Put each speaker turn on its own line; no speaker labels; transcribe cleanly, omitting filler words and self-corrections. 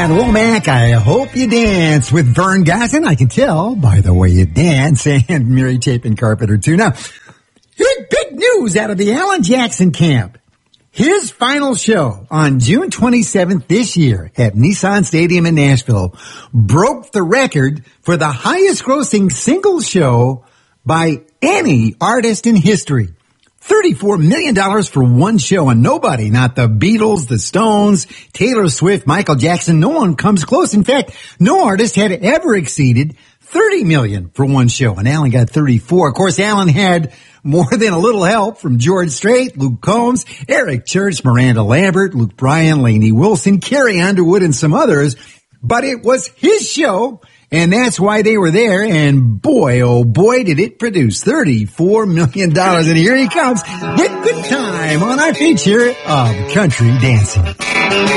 And Womack, I hope you dance with Vern Gosson. I can tell by the way you dance, and Mary Chapin Carpenter too. Now, here's big news out of the Alan Jackson camp. His final show on June 27th this year at Nissan Stadium in Nashville broke the record for the highest grossing single show by any artist in history. $34 million for one show, and nobody, not the Beatles, the Stones, Taylor Swift, Michael Jackson, no one comes close. In fact, no artist had ever exceeded $30 million for one show, and Alan got 34. Of course, Alan had more than a little help from George Strait, Luke Combs, Eric Church, Miranda Lambert, Luke Bryan, Lainey Wilson, Carrie Underwood, and some others. But it was his show, and that's why they were there, and boy, oh boy, did it produce $34 million. And here he comes with good time on our feature of country dancing.